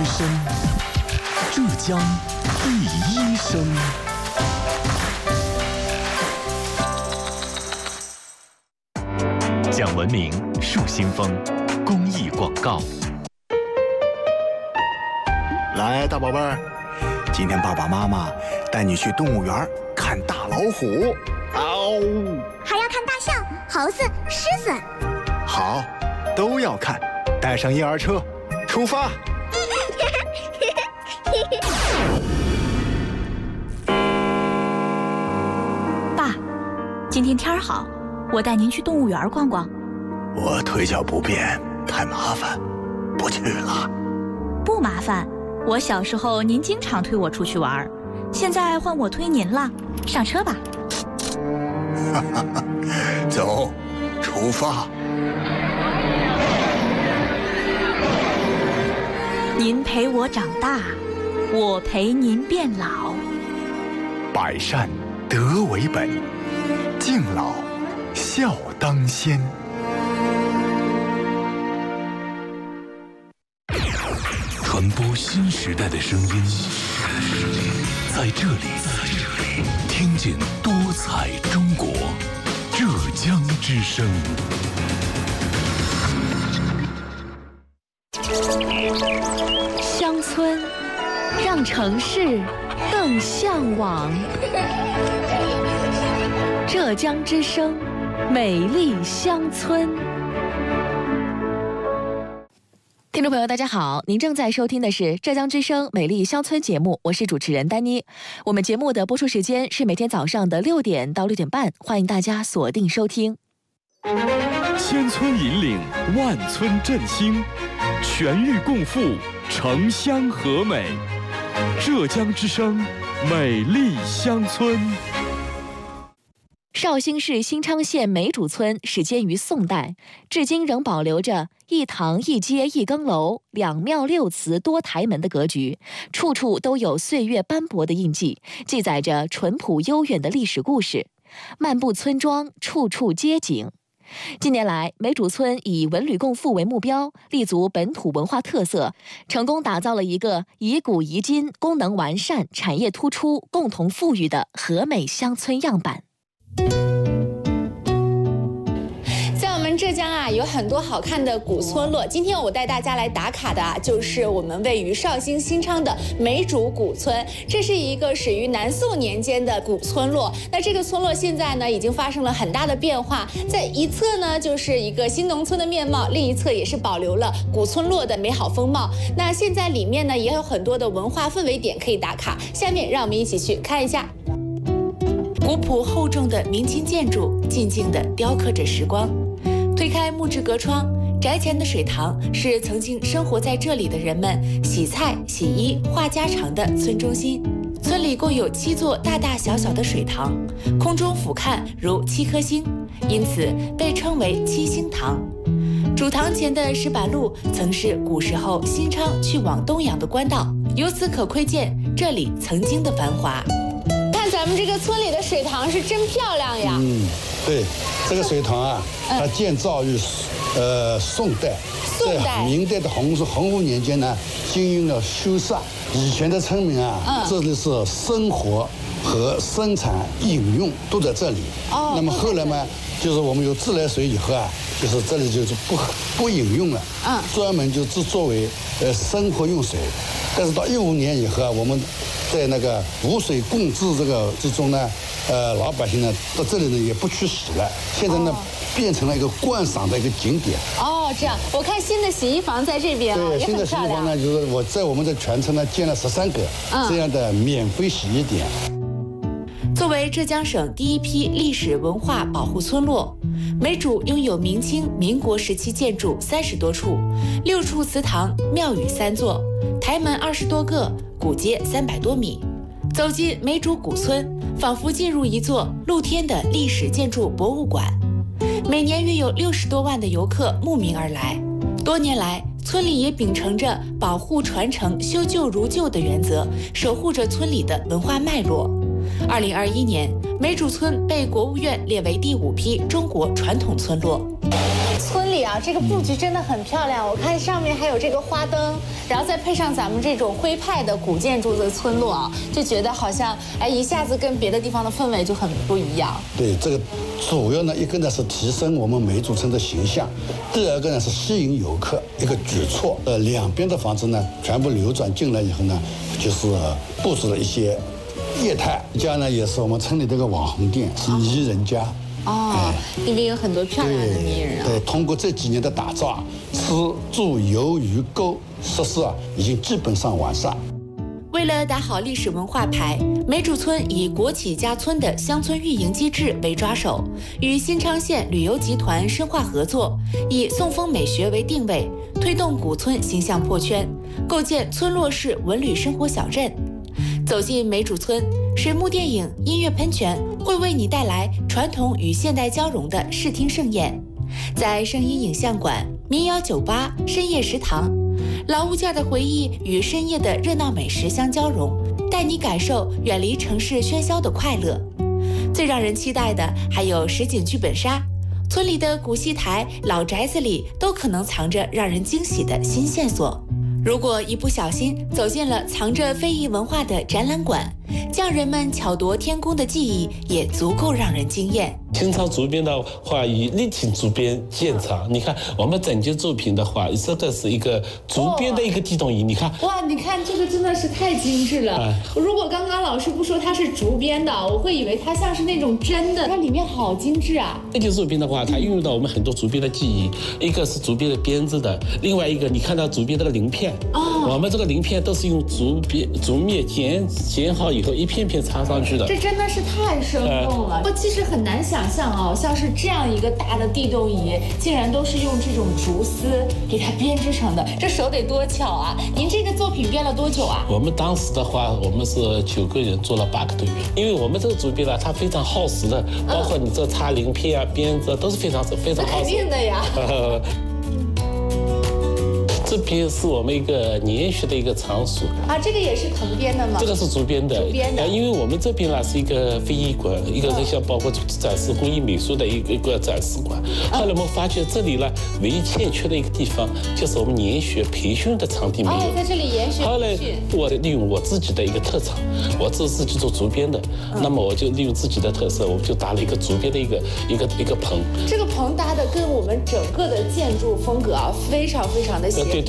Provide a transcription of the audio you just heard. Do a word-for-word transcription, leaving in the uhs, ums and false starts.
之声，浙江第一声。讲文明树新风，公益广告。 来，大宝贝儿，今天爸爸妈妈带你去动物园看大老虎。嗷！ 还要看大象、猴子、狮子。 好，都要看。带上婴儿车，出发。 爸，今天天儿好，我带您去动物园逛逛。 我腿脚不便，太麻烦，不去了。 不麻烦，我小时候您经常推我出去玩，现在换我推您了，上车吧。 走，出发。 您陪我长大，我陪您变老。 百善德为本，敬老孝当先。 传播新时代的声音，在这里，听见多彩中国，浙江之声。 乡村，让城市更向往。浙江之声，美丽乡村。听众朋友，大家好，您正在收听的是浙江之声美丽乡村节目，我是主持人丹妮。我们节目的播出时间是每天早上的六点到六点半，欢迎大家锁定收听。 千村引领，万村振兴，全域共富，城乡和美。浙江之声，美丽乡村。 绍兴市新昌县梅主村始建于宋代，至今仍保留着一堂一街一更楼、两庙六祠多台门的格局，处处都有岁月斑驳的印记，记载着淳朴悠远的历史故事。漫步村庄，处处街景。近年来，梅主村以文旅共富为目标，立足本土文化特色，成功打造了一个以古移今、功能完善、产业突出、共同富裕的和美乡村样板。 在我们浙江啊，有很多好看的古村落。今天我带大家来打卡的啊，就是我们位于绍兴新昌的梅主古村。这是一个始于南宋年间的古村落。那这个村落现在呢，已经发生了很大的变化。在一侧呢，就是一个新农村的面貌；另一侧也是保留了古村落的美好风貌。那现在里面呢，也有很多的文化氛围点可以打卡。下面让我们一起去看一下。古朴厚重的明清建筑，静静地雕刻着时光。推开木质隔窗，宅前的水塘是曾经生活在这里的人们洗菜、洗衣、话家常的村中心。村里共有七座大大小小的水塘，空中俯瞰如七颗星，因此被称为七星塘。主塘前的石板路曾是古时候新昌去往东阳的官道，由此可窥见这里曾经的繁华。看咱们这个村里的水塘是真漂亮呀！ 嗯，对，这个水塘啊，嗯、它建造于呃宋代， 宋代在明代的洪洪武年间呢，经营了修缮。以前的村民啊，嗯、这里是生活和生产、饮用都在这里。哦，那么后来嘛，就是我们有自来水以后啊，就是这里就是不不饮用了，嗯，专门就只作为呃生活用水。但是到一五年以后啊，我们在那个无水共治这个之中呢，呃，老百姓呢到这里呢也不去洗了，现在呢、哦、变成了一个观赏的一个景点。 哦，这样，我看新的洗衣房在这边啊， 对，新的洗衣房呢，就是我在我们的全村呢建了十三个、嗯、这样的免费洗衣点。 作为浙江省第一批历史文化保护村落，梅主拥有明清、民国时期建筑三十多处，六处祠堂、庙宇三座，台门二十多个，古街三百多米。走进梅主古村，仿佛进入一座露天的历史建筑博物馆。每年约有六十多万的游客慕名而来。多年来，村里也秉承着保护、传承、修旧如旧的原则，守护着村里的文化脉络。二零二一年，梅主村被国务院列为第五批中国传统村落。 村里啊，这个布局真的很漂亮。我看上面还有这个花灯，然后再配上咱们这种徽派的古建筑的村落啊，就觉得好像哎一下子跟别的地方的氛围就很不一样。 对，这个主要呢，一个呢是提升我们梅竹村的形象，第二个呢是吸引游客一个举措。呃，两边的房子呢全部流转进来以后呢，就是布置了一些业态。家呢也是我们村里这个网红店，是宜人家。 哦，哎、里面有很多漂亮的迷人啊。 对，通过这几年的打造啊，吃住游娱购设施啊，已经基本上完善。 为了打好历史文化牌，梅竹村以国企家村的乡村运营机制为抓手，与新昌县旅游集团深化合作，以宋风美学为定位，推动古村形象破圈，构建村落式文旅生活小镇。走进梅竹村，水幕电影、音乐喷泉会为你带来传统与现代交融的视听盛宴。在声音影像馆、民谣酒吧、深夜食堂，老物件的回忆与深夜的热闹美食相交融，带你感受远离城市喧嚣的快乐。最让人期待的还有实景剧本杀，村里的古戏台、老宅子里都可能藏着让人惊喜的新线索。如果一不小心走进了藏着非遗文化的展览馆，匠人们巧夺天工的技艺也足够让人惊艳。 清朝竹编的话，以立体竹编见长。你看我们整件作品的话，这个是一个竹编的一个地动仪。你看， 哇，你看这个真的是太精致了。哎、如果刚刚老师不说它是竹编的，我会以为它像是那种真的。它里面好精致啊！ 这件作品的话，它运用到我们很多竹编的技艺，一个是竹编的编织的，另外一个你看到竹编这个鳞片，哦，我们这个鳞片都是用竹编竹篾剪剪好以后一片片插上去的。 这真的是太生动了。我、呃、其实很难想象哦，像是这样一个大的地动仪，竟然都是用这种竹丝给它编织成的，这手得多巧啊！您这个作品编了多久啊？ 我们当时的话，我们是九个人做了八个多月，因为我们这个竹编呢，它非常耗时的，包括你这插鳞片啊、编织都是非常非常耗时。 肯定的呀。 这边是我们一个年学的一个场所啊，这个也是藤编的吗？ 这个是竹编的， 竹编的。 因为我们这边呢是一个非遗馆，一个是像包括展示工艺美术的一个一个展示馆。后来我们发觉这里呢唯一欠缺的一个地方，就是我们研学培训的场地没有。 哦，在这里研学培训。 后来我利用我自己的一个特长，我自自己做竹编的，嗯、那么我就利用自己的特色，我就搭了一个竹编的一个一个一个棚。 这个棚搭的跟我们整个的建筑风格啊非常非常的协调。